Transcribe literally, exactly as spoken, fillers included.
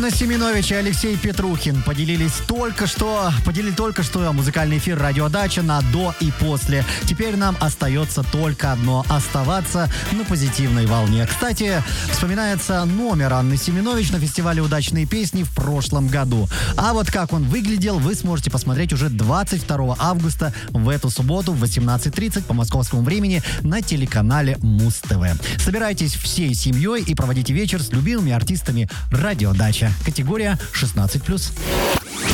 Анна Семенович и Алексей Петрухин поделились только что, поделили только что музыкальный эфир «Радиодача» на «до» и «после». Теперь нам остается только одно – оставаться на позитивной волне. Кстати, вспоминается номер Анны Семенович на фестивале «Удачные песни» в прошлом году. А вот как он выглядел, вы сможете посмотреть уже двадцать второго августа в эту субботу в восемнадцать тридцать по московскому времени на телеканале Муз-ТВ. Собирайтесь всей семьей и проводите вечер с любимыми артистами «Радиодача». Категория шестнадцать плюс.